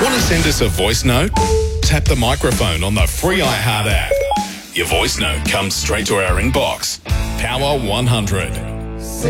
Want to send us a voice note? Tap the microphone on the free iHeart app. Your voice note comes straight to our inbox. Power 100.